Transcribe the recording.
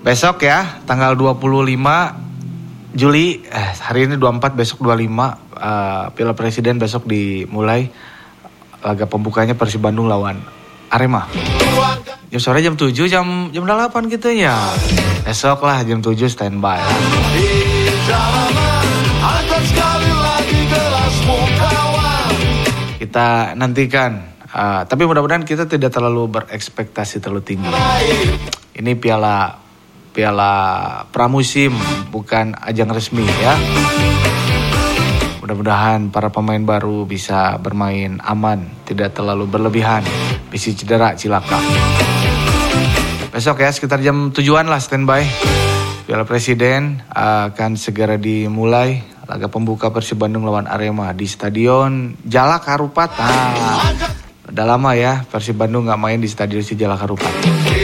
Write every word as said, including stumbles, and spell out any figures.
Besok ya, tanggal dua puluh lima Juli, eh, hari ini dua puluh empat, besok dua puluh lima, uh, Piala Presiden besok dimulai. Laga pembukanya Persib Bandung lawan Arema. Jam sore jam tujuh, jam jam delapan gitu ya. Besok lah jam tujuh standby. Kita nantikan, uh, tapi mudah-mudahan kita tidak terlalu berekspektasi terlalu tinggi. Ini piala piala pramusim, bukan ajang resmi ya. Mudah-mudahan para pemain baru bisa bermain aman, tidak terlalu berlebihan, bisa cedera, cilaka. Besok ya sekitar jam tujuan lah standby. Piala Presiden akan segera dimulai. Laga pembuka Persib Bandung lawan Arema di Stadion Jalak Harupat. Nah, udah lama ya Persib Bandung nggak main di Stadion si Jalak Harupat.